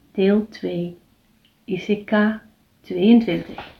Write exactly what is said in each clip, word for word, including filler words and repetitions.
Deel twee, I C K tweeëntwintig.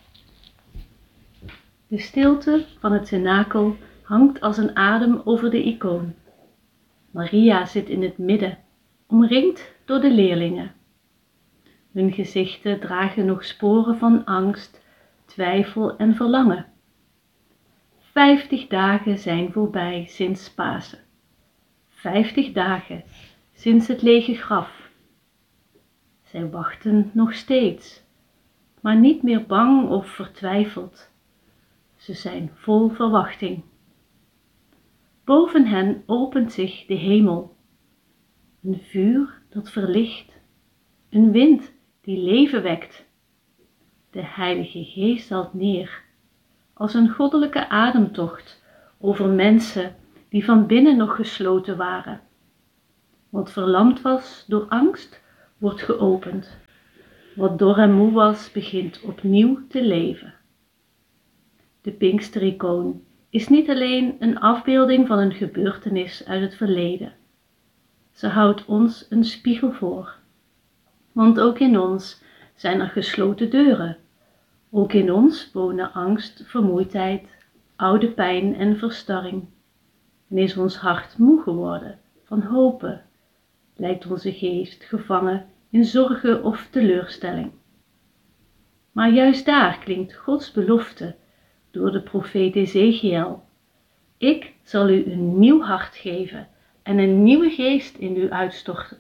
De stilte van het cenakel hangt als een adem over de icoon. Maria zit in het midden, omringd door de leerlingen. Hun gezichten dragen nog sporen van angst, twijfel en verlangen. Vijftig dagen zijn voorbij sinds Pasen. Vijftig dagen sinds het lege graf. Zij wachten nog steeds, maar niet meer bang of vertwijfeld. Ze zijn vol verwachting. Boven hen opent zich de hemel. Een vuur dat verlicht, een wind die leven wekt. De Heilige Geest daalt neer, als een goddelijke ademtocht over mensen die van binnen nog gesloten waren. Wat verlamd was door angst, wordt geopend. Wat dor en moe was, begint opnieuw te leven. De Pinkster-icoon is niet alleen een afbeelding van een gebeurtenis uit het verleden. Ze houdt ons een spiegel voor. Want ook in ons zijn er gesloten deuren. Ook in ons wonen angst, vermoeidheid, oude pijn en verstarring. En is ons hart moe geworden van hopen, lijkt onze geest gevangen in zorgen of teleurstelling. Maar juist daar klinkt Gods belofte door de profeet Ezechiël. Ik zal u een nieuw hart geven en een nieuwe geest in u uitstorten.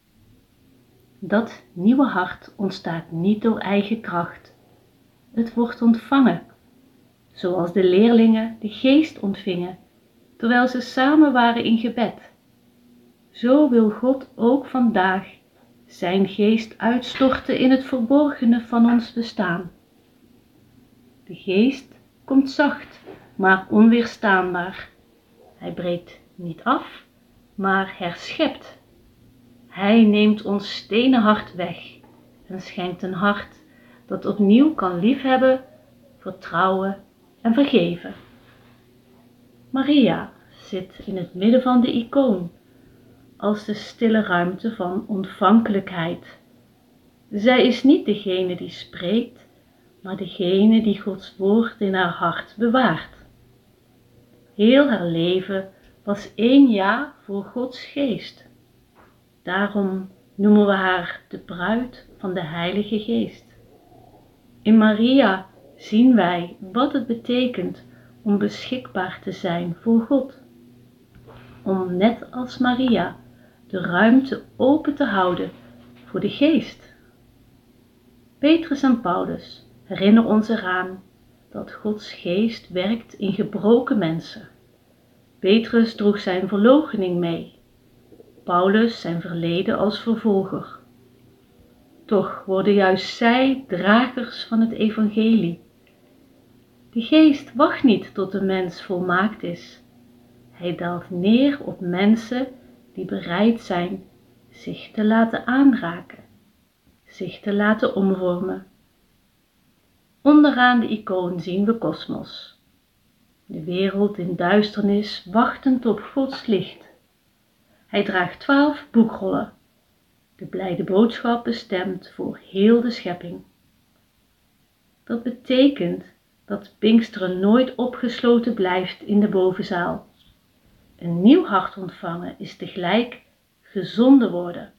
Dat nieuwe hart ontstaat niet door eigen kracht. Het wordt ontvangen, zoals de leerlingen de geest ontvingen, terwijl ze samen waren in gebed. Zo wil God ook vandaag zijn geest uitstorten in het verborgene van ons bestaan. De geest komt zacht, maar onweerstaanbaar. Hij breekt niet af, maar herschept. Hij neemt ons stenen hart weg en schenkt een hart dat opnieuw kan liefhebben, vertrouwen en vergeven. Maria zit in het midden van de icoon, als de stille ruimte van ontvankelijkheid. Zij is niet degene die spreekt, maar degene die Gods woord in haar hart bewaart. Heel haar leven was één ja voor Gods geest. Daarom noemen we haar de bruid van de Heilige Geest. In Maria zien wij wat het betekent om beschikbaar te zijn voor God. Om net als Maria de ruimte open te houden voor de Geest. Petrus en Paulus herinneren ons eraan dat Gods Geest werkt in gebroken mensen. Petrus droeg zijn verloochening mee, Paulus zijn verleden als vervolger. Toch worden juist zij dragers van het evangelie. De Geest wacht niet tot de mens volmaakt is. Hij daalt neer op mensen die bereid zijn zich te laten aanraken, zich te laten omvormen. Onderaan de icoon zien we kosmos. De wereld in duisternis wachtend op Gods licht. Hij draagt twaalf boekrollen, de blijde boodschap bestemd voor heel de schepping. Dat betekent dat Pinksteren nooit opgesloten blijft in de bovenzaal. Een nieuw hart ontvangen is tegelijk gezonden worden.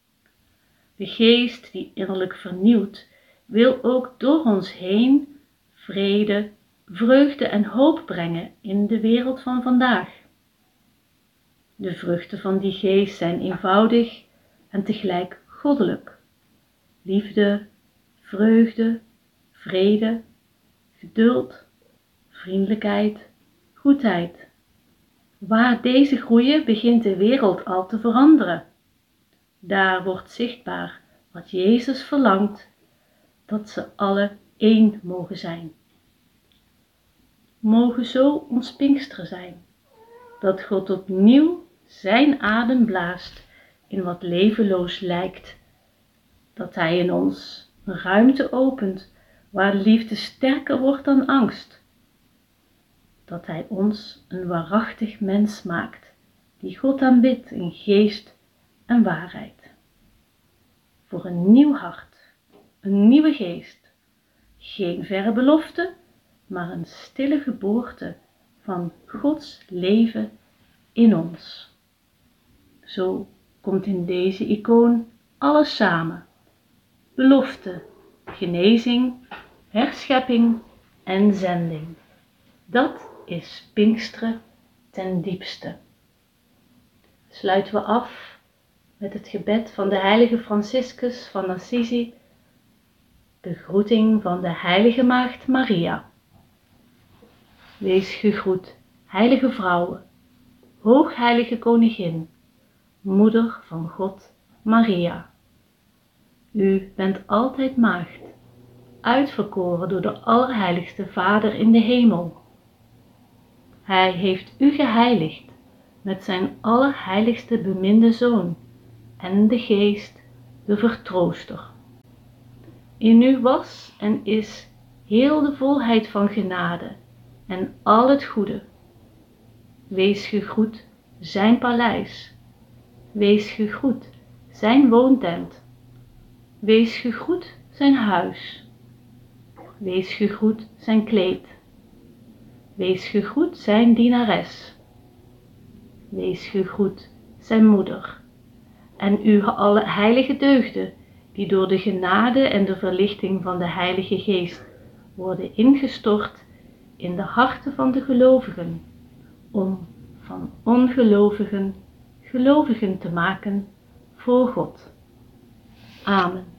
De Geest die innerlijk vernieuwt, wil ook door ons heen vrede, vreugde en hoop brengen in de wereld van vandaag. De vruchten van die Geest zijn eenvoudig en tegelijk goddelijk. Liefde, vreugde, vrede, geduld, vriendelijkheid, goedheid. Waar deze groeien begint de wereld al te veranderen. Daar wordt zichtbaar wat Jezus verlangt, dat ze alle één mogen zijn. Mogen zo ons Pinksteren zijn, dat God opnieuw zijn adem blaast in wat levenloos lijkt, dat Hij in ons een ruimte opent waar liefde sterker wordt dan angst, dat Hij ons een waarachtig mens maakt, die God aanbidt in geest en waarheid. voor een nieuw hart, een nieuwe geest. Geen verre belofte, maar een stille geboorte van Gods leven in ons. Zo komt in deze icoon alles samen. Belofte, genezing, herschepping en zending. Dat is Pinksteren ten diepste. Sluiten we af met het gebed van de heilige Franciscus van Assisi, de groeting van de heilige maagd Maria. Wees gegroet, heilige vrouwe, hoogheilige koningin, moeder van God Maria. U bent altijd maagd, uitverkoren door de Allerheiligste Vader in de hemel. Hij heeft u geheiligd met zijn allerheiligste beminde Zoon en de Geest, de Vertrooster. In u was en is heel de volheid van genade en al het goede. Wees gegroet zijn paleis. Wees gegroet zijn woontent. Wees gegroet zijn huis. Wees gegroet zijn kleed. Wees gegroet zijn dienares. Wees gegroet zijn moeder. En u alle heilige deugden, die door de genade en de verlichting van de Heilige Geest worden ingestort in de harten van de gelovigen, om van ongelovigen gelovigen te maken voor God. Amen.